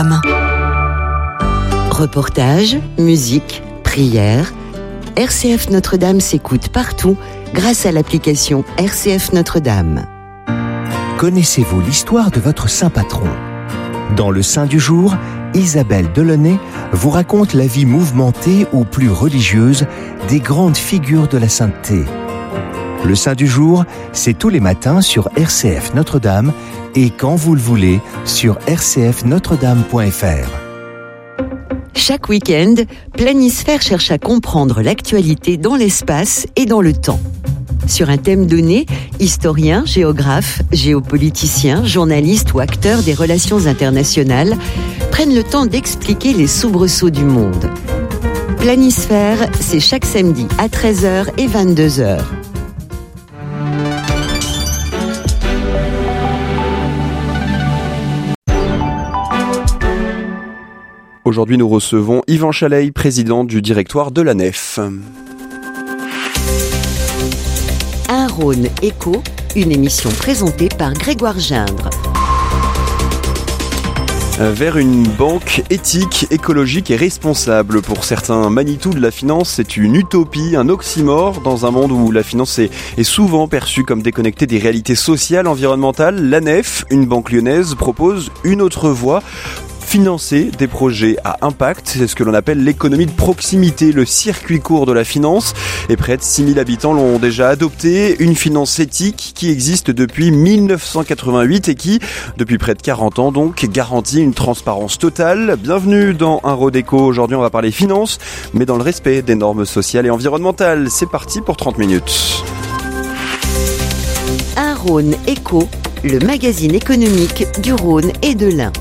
Reportages, musique, prières. RCF Notre-Dame s'écoute partout grâce à l'application RCF Notre-Dame. Connaissez-vous l'histoire de votre saint patron ? Dans le Saint du jour, Isabelle Delaunay vous raconte la vie mouvementée ou plus religieuse des grandes figures de la sainteté. Le Saint du jour, c'est tous les matins sur RCF Notre-Dame et quand vous le voulez sur rcfnotredame.fr. Chaque week-end, Planisphère cherche à comprendre l'actualité dans l'espace et dans le temps. Sur un thème donné, historiens, géographes, géopoliticiens, journalistes ou acteurs des relations internationales prennent le temps d'expliquer les soubresauts du monde. Planisphère, c'est chaque samedi à 13h et 22h. Aujourd'hui, nous recevons Yvan Chaleil, président du directoire de la Nef. Un Rhône Éco, une émission présentée par Grégoire Gindre. Vers une banque éthique, écologique et responsable. Pour certains Manitou de la finance, c'est une utopie, un oxymore. Dans un monde où la finance est souvent perçue comme déconnectée des réalités sociales, environnementales, la Nef, une banque lyonnaise, propose une autre voie. Financer des projets à impact, c'est ce que l'on appelle l'économie de proximité, le circuit court de la finance. Et près de 6000 habitants l'ont déjà adopté, une finance éthique qui existe depuis 1988 et qui, depuis près de 40 ans donc, garantit une transparence totale. Bienvenue dans Un Rhône Éco. Aujourd'hui, on va parler finance, mais dans le respect des normes sociales et environnementales. C'est parti pour 30 minutes. Un Rhône Éco, le magazine économique du Rhône et de l'Ain.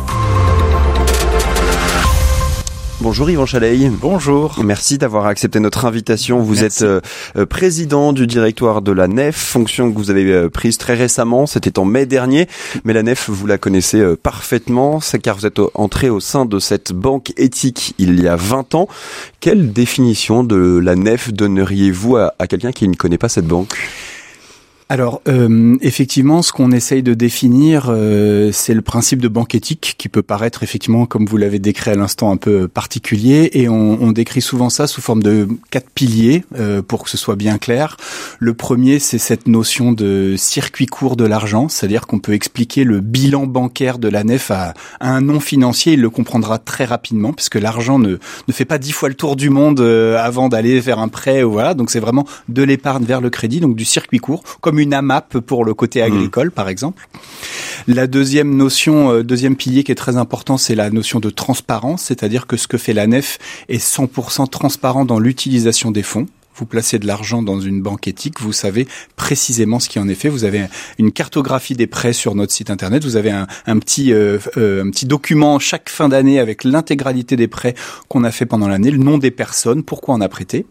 Bonjour Yvan Chaleil. Bonjour. Merci d'avoir accepté notre invitation. Vous êtes président du directoire de la Nef, fonction que vous avez prise très récemment, c'était en mai dernier. Mais la Nef, vous la connaissez parfaitement, c'est car vous êtes entré au sein de cette banque éthique il y a 20 ans. Quelle définition de la Nef donneriez-vous à quelqu'un qui ne connaît pas cette banque ? Alors, effectivement, ce qu'on essaye de définir, c'est le principe de banque éthique qui peut paraître effectivement, comme vous l'avez décrit à l'instant, un peu particulier. Et on décrit souvent ça sous forme de 4 piliers pour que ce soit bien clair. Le premier, c'est cette notion de circuit court de l'argent, c'est-à-dire qu'on peut expliquer le bilan bancaire de la Nef à un non-financier. Il le comprendra très rapidement, puisque l'argent ne fait pas 10 fois le tour du monde avant d'aller faire un prêt. Voilà, donc c'est vraiment de l'épargne vers le crédit, donc du circuit court, comme une AMAP pour le côté agricole, par exemple. La deuxième notion, deuxième pilier qui est très important, c'est la notion de transparence, c'est-à-dire que ce que fait la Nef est 100% transparent dans l'utilisation des fonds. Vous placez de l'argent dans une banque éthique, vous savez précisément ce qui en est fait. Vous avez une cartographie des prêts sur notre site internet. Vous avez un petit document chaque fin d'année avec l'intégralité des prêts qu'on a fait pendant l'année, le nom des personnes, pourquoi on a prêté.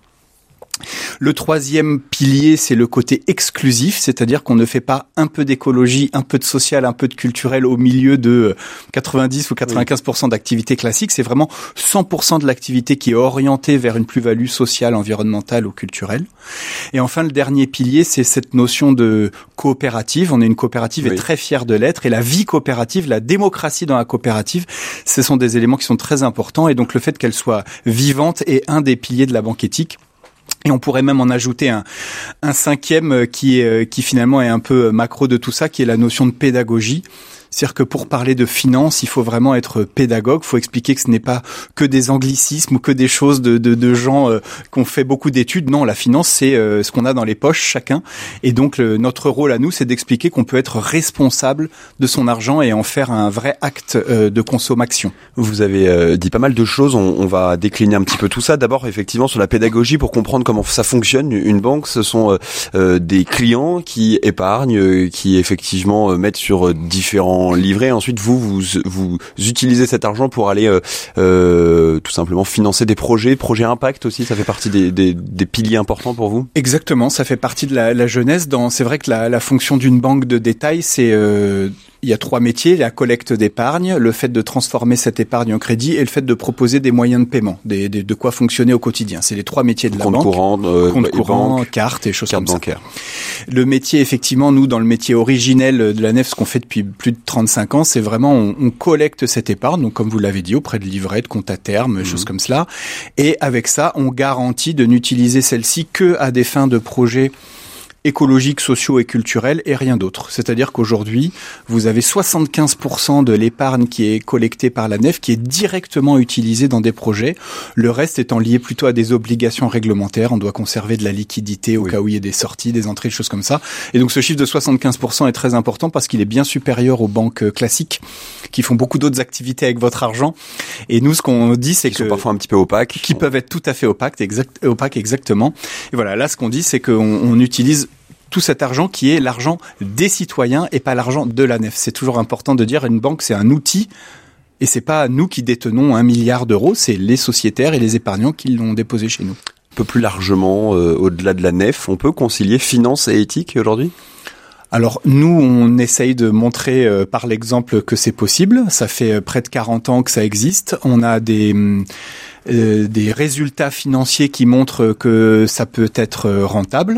Le troisième pilier, c'est le côté exclusif, c'est-à-dire qu'on ne fait pas un peu d'écologie, un peu de social, un peu de culturel au milieu de 90 ou 95% d'activité classique. C'est vraiment 100% de l'activité qui est orientée vers une plus-value sociale, environnementale ou culturelle. Et enfin, le dernier pilier, c'est cette notion de coopérative. On est une coopérative et très fiers de l'être. Et la vie coopérative, la démocratie dans la coopérative, ce sont des éléments qui sont très importants. Et donc, le fait qu'elle soit vivante est un des piliers de la banque éthique. Et on pourrait même en ajouter un cinquième qui finalement est un peu macro de tout ça, qui est la notion de pédagogie. C'est-à-dire que pour parler de finance, il faut vraiment être pédagogue. Il faut expliquer que ce n'est pas que des anglicismes ou que des choses de gens qui ont fait beaucoup d'études. Non, la finance, c'est ce qu'on a dans les poches chacun. Et donc, notre rôle à nous, c'est d'expliquer qu'on peut être responsable de son argent et en faire un vrai acte de consommation. Vous avez dit pas mal de choses. On va décliner un petit peu tout ça. D'abord, effectivement, sur la pédagogie, pour comprendre comment ça fonctionne. Une banque, ce sont des clients qui épargnent, qui effectivement mettent sur différents livrés. Ensuite, vous utilisez cet argent pour aller tout simplement financer des projets impact aussi. Ça fait partie des piliers importants pour vous. Exactement, ça fait partie de la jeunesse. C'est vrai que la fonction d'une banque de détail, c'est il y a 3 métiers, la collecte d'épargne, le fait de transformer cette épargne en crédit et le fait de proposer des moyens de paiement, de quoi fonctionner au quotidien. C'est les 3 métiers de la banque. Compte courant, carte et choses comme ça. Le métier, effectivement, nous, dans le métier originel de la Nef, ce qu'on fait depuis plus de 35 ans, c'est vraiment, on collecte cette épargne, donc comme vous l'avez dit, auprès de livrets, de comptes à terme, choses comme cela. Et avec ça, on garantit de n'utiliser celle-ci que à des fins de projets écologiques, sociaux et culturels et rien d'autre. C'est-à-dire qu'aujourd'hui, vous avez 75% de l'épargne qui est collectée par la Nef qui est directement utilisée dans des projets. Le reste étant lié plutôt à des obligations réglementaires. On doit conserver de la liquidité au cas où il y a des sorties, des entrées, des choses comme ça. Et donc ce chiffre de 75% est très important parce qu'il est bien supérieur aux banques classiques qui font beaucoup d'autres activités avec votre argent. Et nous, ce qu'on dit, c'est que... Qui sont parfois un petit peu opaques. Qui peuvent être tout à fait opaques, exactement. Et voilà, là, ce qu'on dit, c'est qu'on utilise tout cet argent qui est l'argent des citoyens et pas l'argent de la Nef. C'est toujours important de dire une banque, c'est un outil et c'est pas nous qui détenons 1 milliard d'euros, c'est les sociétaires et les épargnants qui l'ont déposé chez nous. Un peu plus largement, au-delà de la Nef, on peut concilier finance et éthique aujourd'hui ? Alors nous, on essaye de montrer par l'exemple que c'est possible. Ça fait près de 40 ans que ça existe. On a des résultats financiers qui montrent que ça peut être rentable.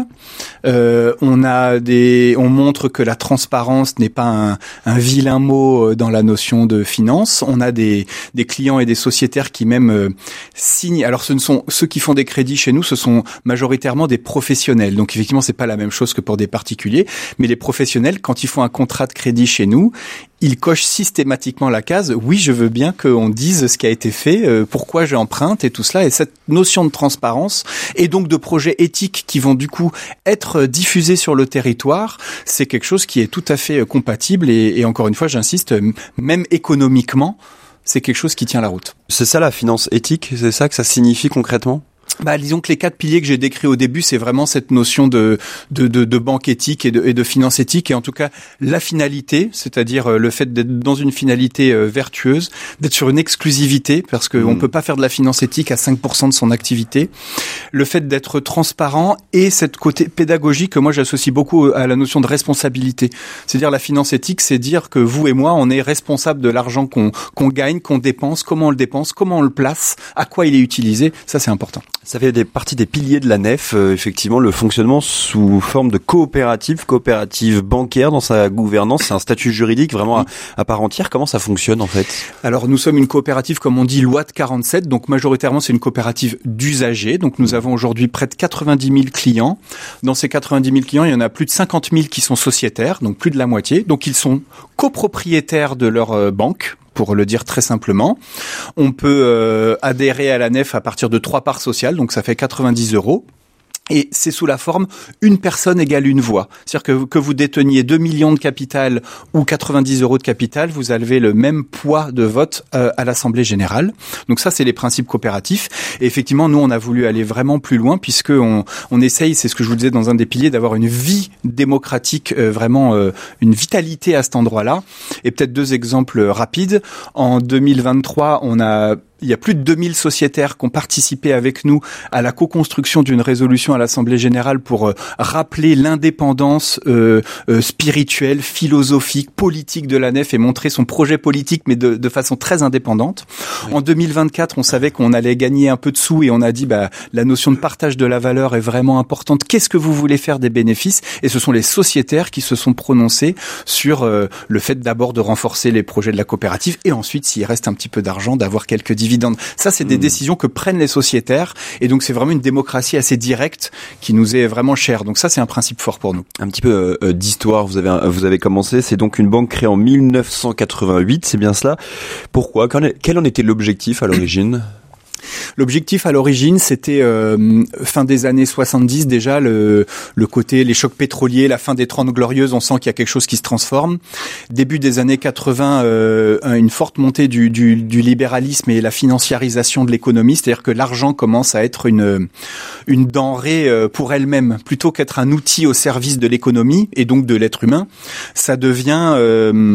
On montre que la transparence n'est pas un vilain mot dans la notion de finance. On a des clients et des sociétaires qui même signent. Alors ce ne sont ceux qui font des crédits chez nous, ce sont majoritairement des professionnels. Donc effectivement, c'est pas la même chose que pour des particuliers, mais les professionnels, quand ils font un contrat de crédit chez nous, ils cochent systématiquement la case « Oui, je veux bien qu'on dise ce qui a été fait, pourquoi j'emprunte et tout cela ». Et cette notion de transparence et donc de projets éthiques qui vont du coup être diffusés sur le territoire, c'est quelque chose qui est tout à fait compatible et encore une fois, j'insiste, même économiquement, c'est quelque chose qui tient la route. C'est ça la finance éthique ? C'est ça que ça signifie concrètement ? Disons que les 4 piliers que j'ai décrits au début, c'est vraiment cette notion de banque éthique et de finance éthique, et en tout cas la finalité, c'est-à-dire le fait d'être dans une finalité vertueuse, d'être sur une exclusivité, parce qu'on peut pas faire de la finance éthique à 5% de son activité, le fait d'être transparent et cette côté pédagogique que moi j'associe beaucoup à la notion de responsabilité. C'est-à-dire la finance éthique, c'est dire que vous et moi, on est responsable de l'argent qu'on gagne, qu'on dépense, comment on le dépense, comment on le place, à quoi il est utilisé, ça c'est important. Ça fait partie des piliers de la Nef, effectivement, le fonctionnement sous forme de coopérative bancaire dans sa gouvernance. C'est un statut juridique vraiment à part entière. Comment ça fonctionne en fait ? Alors nous sommes une coopérative, comme on dit, loi de 47, donc majoritairement c'est une coopérative d'usagers. Donc nous avons aujourd'hui près de 90 000 clients. Dans ces 90 000 clients, il y en a plus de 50 000 qui sont sociétaires, donc plus de la moitié. Donc ils sont copropriétaires de leur banque, pour le dire très simplement. On peut adhérer à la Nef à partir de 3 parts sociales, donc ça fait 90 €. Et c'est sous la forme une personne égale une voix. C'est-à-dire que vous déteniez 2 millions de capital ou 90 € de capital, vous avez le même poids de vote à l'Assemblée générale. Donc ça, c'est les principes coopératifs. Et effectivement, nous, on a voulu aller vraiment plus loin puisque on essaye, c'est ce que je vous disais dans un des piliers, d'avoir une vie démocratique, vraiment une vitalité à cet endroit-là. Et peut-être 2 exemples rapides. En 2023, il y a plus de 2000 sociétaires qui ont participé avec nous à la co-construction d'une résolution à l'Assemblée générale pour rappeler l'indépendance spirituelle, philosophique, politique de la Nef et montrer son projet politique, mais de façon très indépendante. Oui. En 2024, on savait qu'on allait gagner un peu de sous et on a dit la notion de partage de la valeur est vraiment importante. Qu'est-ce que vous voulez faire des bénéfices ? Et ce sont les sociétaires qui se sont prononcés sur le fait d'abord de renforcer les projets de la coopérative et ensuite, s'il reste un petit peu d'argent, d'avoir quelques dividendes. Ça, c'est des décisions que prennent les sociétaires et donc c'est vraiment une démocratie assez directe qui nous est vraiment chère. Donc ça, c'est un principe fort pour nous. Un petit peu d'histoire, vous avez commencé, c'est donc une banque créée en 1988, c'est bien cela. Pourquoi ? Quel en était l'objectif à l'origine ? L'objectif à l'origine, c'était fin des années 70 déjà, le côté, les chocs pétroliers, la fin des 30 glorieuses, on sent qu'il y a quelque chose qui se transforme. Début des années 80, une forte montée du libéralisme et la financiarisation de l'économie, c'est-à-dire que l'argent commence à être une denrée pour elle-même, plutôt qu'être un outil au service de l'économie et donc de l'être humain. Ça devient,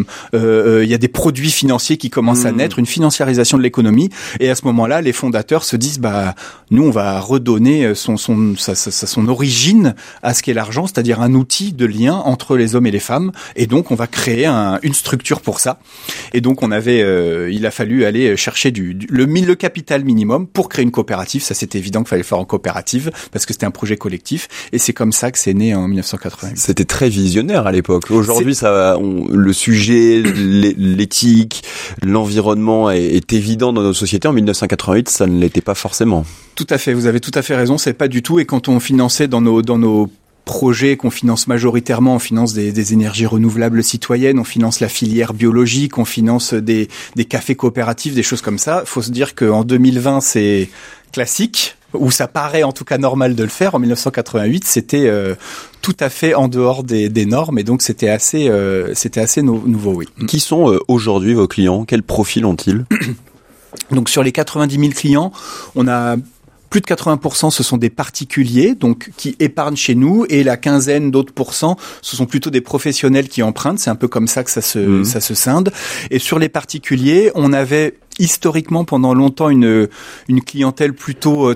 il y a des produits financiers qui commencent à naître, une financiarisation de l'économie, et à ce moment-là, les fondateurs se disent nous on va redonner son origine à ce qu'est l'argent, c'est-à-dire un outil de lien entre les hommes et les femmes, et donc on va créer une structure pour ça. Et donc il a fallu aller chercher le capital minimum pour créer une coopérative. Ça, c'était évident qu'il fallait le faire en coopérative parce que c'était un projet collectif, et c'est comme ça que c'est né en 1988. C'était très visionnaire à l'époque. Aujourd'hui, le sujet, l'éthique, l'environnement est évident dans nos sociétés. En 1988, ça ne l'était pas forcément. Tout à fait, vous avez tout à fait raison, c'est pas du tout. Et quand on finançait dans nos projets qu'on finance majoritairement, on finance des énergies renouvelables citoyennes, on finance la filière biologique, on finance des cafés coopératifs, des choses comme ça. Faut se dire qu'en 2020, c'est classique, ou ça paraît en tout cas normal de le faire. En 1988, c'était tout à fait en dehors des normes, et donc c'était assez nouveau, oui. Qui sont aujourd'hui vos clients? Quel profil ont-ils? Donc sur les 90 000 clients, on a plus de 80%, ce sont des particuliers, donc qui épargnent chez nous, et la quinzaine d'autres pourcents, ce sont plutôt des professionnels qui empruntent. C'est un peu comme ça que ça se scinde. Et sur les particuliers, on avait historiquement pendant longtemps une clientèle plutôt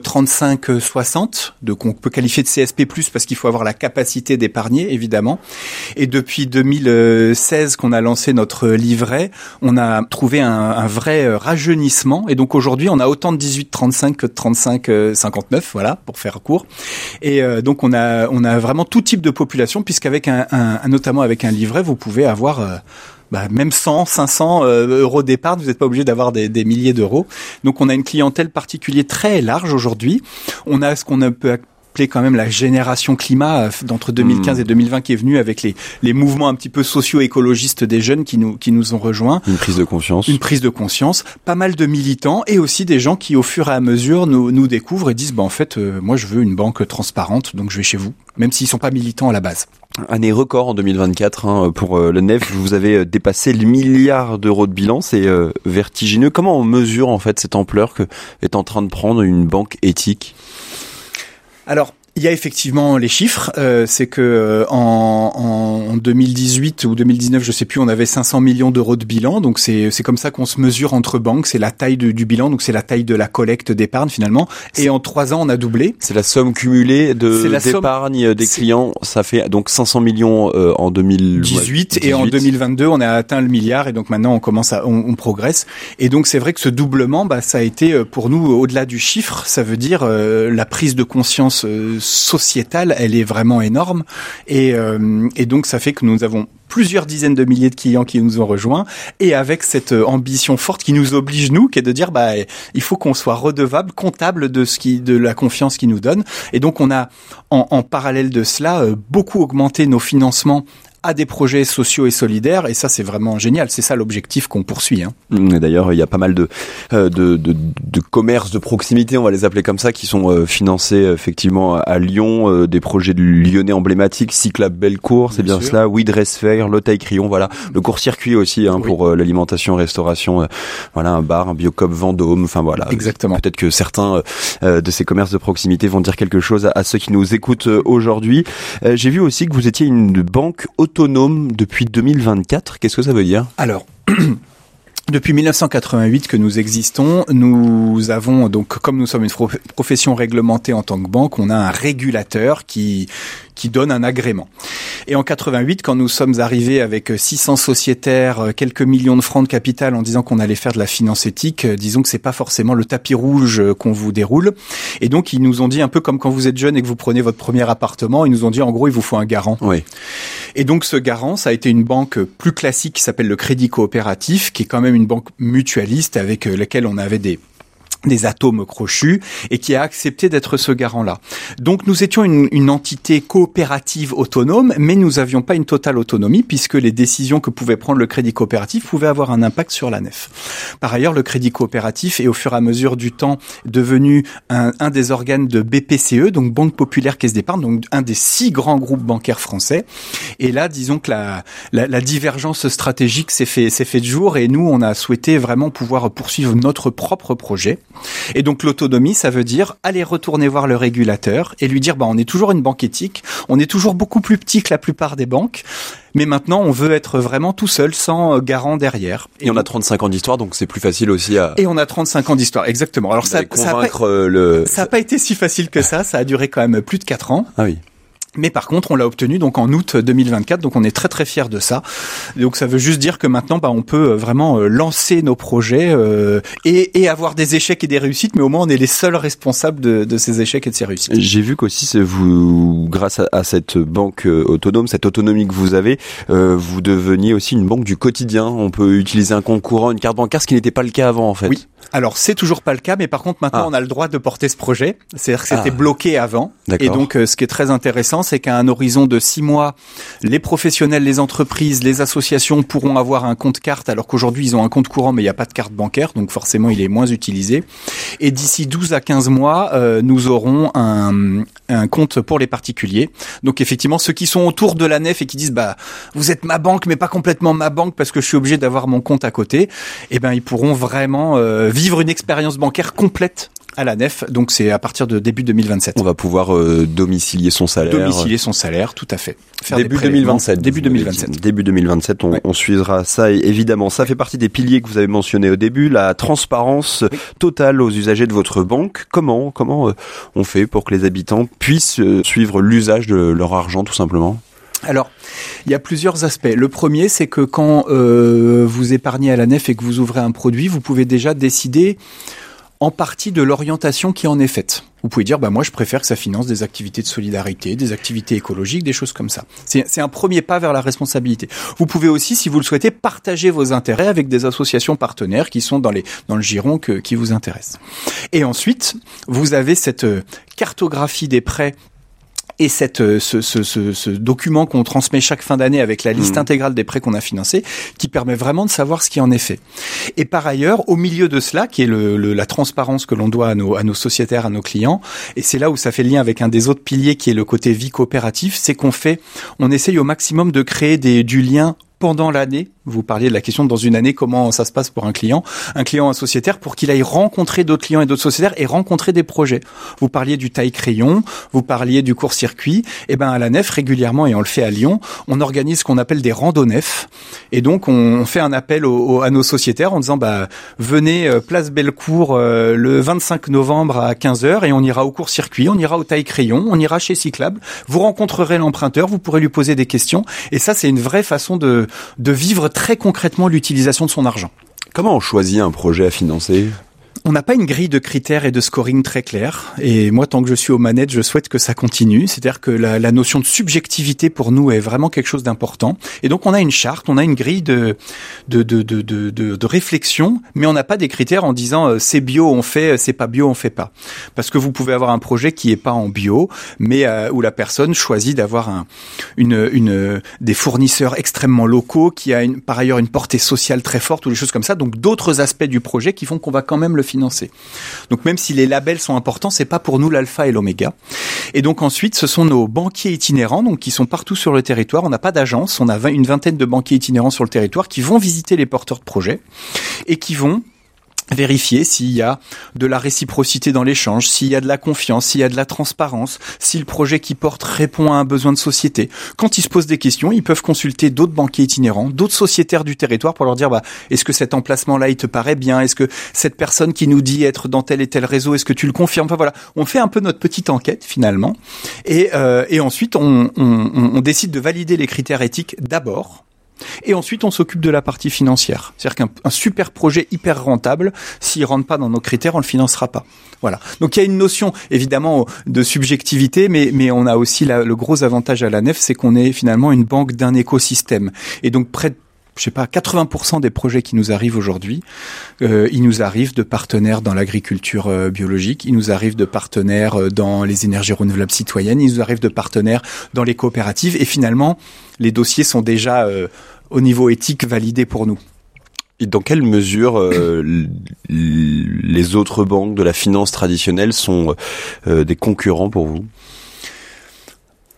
35-60, qu'on peut qualifier de CSP+, parce qu'il faut avoir la capacité d'épargner, évidemment. Et depuis 2016 qu'on a lancé notre livret, on a trouvé un vrai rajeunissement, et donc aujourd'hui on a autant de 18-35 que de 35-59, voilà, pour faire court. Et donc on a vraiment tout type de population, puisqu'avec notamment avec un livret, vous pouvez avoir même 100, 500 euros d'épargne, vous n'êtes pas obligé d'avoir des milliers d'euros. Donc on a une clientèle particulière très large aujourd'hui. On a ce qu'on peut appeler quand même la génération climat d'entre 2015 et 2020 qui est venue avec les mouvements un petit peu socio-écologistes des jeunes qui nous ont rejoints. Une prise de conscience. Pas mal de militants, et aussi des gens qui au fur et à mesure nous découvrent et disent en fait moi je veux une banque transparente, donc je vais chez vous, même s'ils sont pas militants à la base. Année record en 2024 pour le NEF. Vous avez dépassé le milliard d'euros de bilan, c'est vertigineux. Comment on mesure en fait cette ampleur que est en train de prendre une banque éthique? Alors, il y a effectivement les chiffres, c'est que en 2018 ou 2019, je sais plus, on avait 500 millions d'euros de bilan, donc c'est comme ça qu'on se mesure entre banques, c'est la taille du bilan, donc c'est la taille de la collecte d'épargne finalement, et en 3 ans on a doublé. C'est la somme cumulée d'épargne des clients, ça fait donc 500 millions en 2018 et en 2022 on a atteint le milliard, et donc maintenant on progresse, et donc c'est vrai que ce doublement, ça a été pour nous au-delà du chiffre, ça veut dire la prise de conscience sociétale, elle est vraiment énorme, et donc ça fait que nous avons plusieurs dizaines de milliers de clients qui nous ont rejoints, et avec cette ambition forte qui nous oblige, nous, qui est de dire il faut qu'on soit redevable, comptable de la confiance qu'ils nous donnent. Et donc on a en parallèle de cela beaucoup augmenté nos financements à des projets sociaux et solidaires, et ça c'est vraiment génial, c'est ça l'objectif qu'on poursuit. D'ailleurs, il y a pas mal de commerces de proximité, on va les appeler comme ça, qui sont financés effectivement à Lyon, des projets lyonnais emblématiques, Cyclab Bellecour, c'est bien cela, Oui Dress Fair, L'Auteuil-Crillon, voilà, le court-circuit aussi oui. Pour l'alimentation, restauration, voilà, un bar, un Biocop Vendôme, enfin voilà. Exactement. Peut-être que certains de ces commerces de proximité vont dire quelque chose à ceux qui nous écoutent aujourd'hui. J'ai vu aussi que vous étiez une banque autonome depuis 2024. Qu'est-ce que ça veut dire? Alors, depuis 1988 que nous existons, nous avons donc, comme nous sommes une profession réglementée en tant que banque, on a un régulateur qui donne un agrément. Et en 88, quand nous sommes arrivés avec 600 sociétaires, quelques millions de francs de capital en disant qu'on allait faire de la finance éthique, disons que c'est pas forcément le tapis rouge qu'on vous déroule. Et donc, ils nous ont dit un peu comme quand vous êtes jeune et que vous prenez votre premier appartement, ils nous ont dit en gros, il vous faut un garant. Oui. Et donc, ce garant, ça a été une banque plus classique qui s'appelle le Crédit Coopératif, qui est quand même une banque mutualiste avec laquelle on avait des atomes crochus, et qui a accepté d'être ce garant-là. Donc nous étions une entité coopérative autonome, mais nous avions pas une totale autonomie, puisque les décisions que pouvait prendre le crédit coopératif pouvaient avoir un impact sur la nef. Par ailleurs, le crédit coopératif est au fur et à mesure du temps devenu un des organes de BPCE, donc Banque Populaire Caisse d'Épargne, donc un des 6 grands groupes bancaires français. Et là, disons que la divergence stratégique s'est fait de jour, et nous, on a souhaité vraiment pouvoir poursuivre notre propre projet. Et donc l'autonomie, ça veut dire aller retourner voir le régulateur et lui dire on est toujours une banque éthique, on est toujours beaucoup plus petit que la plupart des banques, mais maintenant on veut être vraiment tout seul, sans garant derrière. Et on a 35 ans d'histoire, donc c'est plus facile aussi à... Et on a 35 ans d'histoire, exactement. Alors ça a pas été si facile que ça a duré quand même plus de 4 ans. Ah oui. Mais par contre, on l'a obtenu donc en août 2024, donc on est très très fiers de ça. Donc ça veut juste dire que maintenant, on peut vraiment lancer nos projets et avoir des échecs et des réussites, mais au moins on est les seuls responsables de ces échecs et de ces réussites. J'ai vu qu'aussi vous, grâce à cette banque autonome, cette autonomie que vous avez, vous deveniez aussi une banque du quotidien. On peut utiliser un compte courant, une carte bancaire, ce qui n'était pas le cas avant en fait. Oui. Alors c'est toujours pas le cas, mais par contre maintenant on a le droit de porter ce projet. C'est-à-dire que c'était bloqué avant. D'accord. Et donc ce qui est très intéressant, c'est qu'à un horizon de 6 mois, les professionnels, les entreprises, les associations pourront avoir un compte carte, alors qu'aujourd'hui ils ont un compte courant mais il n'y a pas de carte bancaire, donc forcément il est moins utilisé. Et d'ici 12 à 15 mois, nous aurons un compte pour les particuliers. Donc effectivement, ceux qui sont autour de la nef et qui disent vous êtes ma banque mais pas complètement ma banque parce que je suis obligé d'avoir mon compte à côté, ils pourront vraiment vivre une expérience bancaire complète à la nef, donc c'est à partir de début 2027. On va pouvoir domicilier son salaire. Domicilier son salaire, tout à fait. Faire début 2027. Début 2027. Début 2027, on suivra ça évidemment. Ça fait partie des piliers que vous avez mentionnés au début, la transparence totale aux usagers de votre banque. Comment on fait pour que les habitants puissent suivre l'usage de leur argent tout simplement ? Alors, il y a plusieurs aspects. Le premier, c'est que quand vous épargnez à la nef et que vous ouvrez un produit, vous pouvez déjà décider en partie de l'orientation qui en est faite. Vous pouvez dire, moi je préfère que ça finance des activités de solidarité, des activités écologiques, des choses comme ça. C'est un premier pas vers la responsabilité. Vous pouvez aussi, si vous le souhaitez, partager vos intérêts avec des associations partenaires qui sont dans le giron qui vous intéresse. Et ensuite, vous avez cette cartographie des prêts et ce document qu'on transmet chaque fin d'année avec la liste intégrale des prêts qu'on a financés, qui permet vraiment de savoir ce qui en est fait. Et par ailleurs, au milieu de cela, qui est la transparence que l'on doit à nos sociétaires, à nos clients, et c'est là où ça fait le lien avec un des autres piliers qui est le côté vie coopérative, c'est on essaye au maximum de créer du lien pendant l'année. Vous parliez de la question dans une année, comment ça se passe pour un client sociétaire, pour qu'il aille rencontrer d'autres clients et d'autres sociétaires et rencontrer des projets. Vous parliez du taille-crayon, vous parliez du court-circuit. À la nef, régulièrement, et on le fait à Lyon, on organise ce qu'on appelle des rando-nefs. Et donc, on fait un appel à nos sociétaires en disant, venez place Bellecour le 25 novembre à 15h et on ira au court-circuit, on ira au taille-crayon, on ira chez Cyclable. Vous rencontrerez l'emprunteur, vous pourrez lui poser des questions. Et ça, c'est une vraie façon de vivre très concrètement l'utilisation de son argent. Comment on choisit un projet à financer ? On n'a pas une grille de critères et de scoring très claire. Et moi, tant que je suis aux manettes, je souhaite que ça continue. C'est-à-dire que la notion de subjectivité pour nous est vraiment quelque chose d'important. Et donc, on a une charte, on a une grille de réflexion, mais on n'a pas des critères en disant c'est bio, on fait, c'est pas bio, on fait pas. Parce que vous pouvez avoir un projet qui est pas en bio, mais où la personne choisit d'avoir des fournisseurs extrêmement locaux, qui a par ailleurs une portée sociale très forte ou des choses comme ça. Donc, d'autres aspects du projet qui font qu'on va quand même le financer. Donc même si les labels sont importants, c'est pas pour nous l'alpha et l'oméga. Et donc ensuite, ce sont nos banquiers itinérants, donc qui sont partout sur le territoire. On n'a pas d'agence, on a une vingtaine de banquiers itinérants sur le territoire qui vont visiter les porteurs de projets et qui vont vérifier s'il y a de la réciprocité dans l'échange, s'il y a de la confiance, s'il y a de la transparence, si le projet qu'ils portent répond à un besoin de société. Quand ils se posent des questions, ils peuvent consulter d'autres banquiers itinérants, d'autres sociétaires du territoire pour leur dire est-ce que cet emplacement-là il te paraît bien ? Est-ce que cette personne qui nous dit être dans tel et tel réseau, est-ce que tu le confirmes ? Enfin voilà, on fait un peu notre petite enquête finalement et ensuite on décide de valider les critères éthiques d'abord. Et ensuite, on s'occupe de la partie financière. C'est-à-dire qu'un super projet hyper rentable, s'il rentre pas dans nos critères, on le financera pas. Voilà. Donc il y a une notion évidemment de subjectivité, mais on a aussi le gros avantage à la nef, c'est qu'on est finalement une banque d'un écosystème. Et donc près de 80% des projets qui nous arrivent aujourd'hui, ils nous arrivent de partenaires dans l'agriculture biologique, ils nous arrivent de partenaires dans les énergies renouvelables citoyennes, ils nous arrivent de partenaires dans les coopératives, et finalement, les dossiers sont déjà au niveau éthique validés pour nous. Et dans quelle mesure les autres banques de la finance traditionnelle sont des concurrents pour vous ?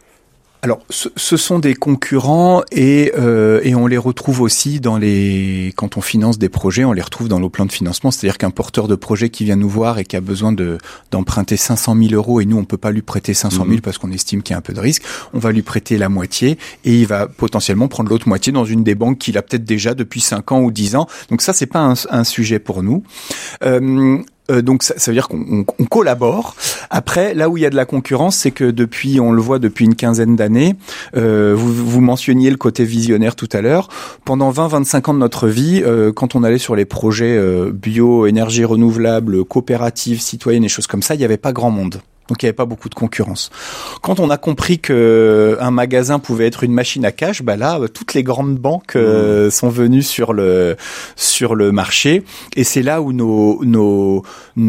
Alors, ce sont des concurrents et on les retrouve aussi quand on finance des projets, on les retrouve dans nos plans de financement. C'est-à-dire qu'un porteur de projet qui vient nous voir et qui a besoin d'emprunter 500 000 euros et nous, on peut pas lui prêter 500 000 parce qu'on estime qu'il y a un peu de risque, on va lui prêter la moitié et il va potentiellement prendre l'autre moitié dans une des banques qu'il a peut-être déjà depuis 5 ans ou 10 ans. Donc ça, c'est pas un sujet pour nous. Donc ça veut dire qu'on collabore. Après, là où il y a de la concurrence, c'est que on le voit depuis une quinzaine d'années, vous mentionniez le côté visionnaire tout à l'heure, pendant 20-25 ans de notre vie, quand on allait sur les projets bio, énergie renouvelable, coopératives, citoyennes et choses comme ça, il n'y avait pas grand monde. Donc il n'y avait pas beaucoup de concurrence. Quand on a compris que un magasin pouvait être une machine à cash, là toutes les grandes banques sont venues sur le marché et c'est là où notre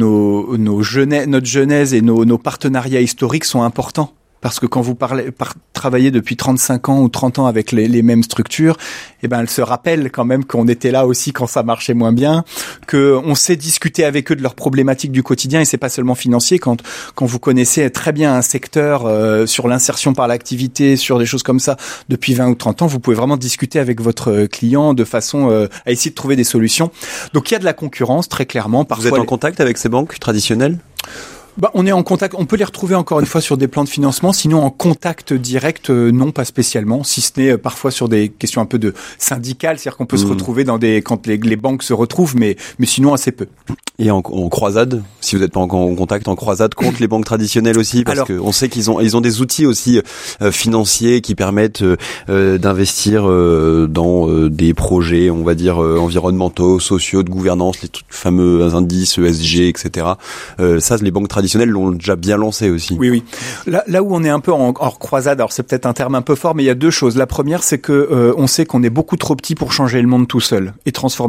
genèse et nos partenariats historiques sont importants. Parce que quand vous travaillez depuis 35 ans ou 30 ans avec les mêmes structures, elles se rappellent quand même qu'on était là aussi quand ça marchait moins bien, qu'on sait discuter avec eux de leurs problématiques du quotidien et c'est pas seulement financier. Quand vous connaissez très bien un secteur sur l'insertion par l'activité, sur des choses comme ça depuis 20 ou 30 ans, vous pouvez vraiment discuter avec votre client de façon à essayer de trouver des solutions. Donc il y a de la concurrence très clairement. Parfois, vous êtes en contact avec ces banques traditionnelles ? On est en contact, on peut les retrouver encore une fois sur des plans de financement, sinon en contact direct, non, pas spécialement, si ce n'est parfois sur des questions un peu de syndicales, c'est-à-dire qu'on peut se retrouver quand les banques se retrouvent, mais sinon assez peu. Et en croisade, si vous n'êtes pas encore en contact, en croisade contre les banques traditionnelles aussi, parce que on sait qu'ils ont des outils aussi financiers qui permettent d'investir dans des projets, on va dire environnementaux, sociaux, de gouvernance, les fameux indices ESG, etc. Ça, les banques traditionnelles l'ont déjà bien lancé aussi. Oui. Là où on est un peu hors croisade, alors c'est peut-être un terme un peu fort, mais il y a deux choses. La première, c'est que on sait qu'on est beaucoup trop petit pour changer le monde tout seul et transformer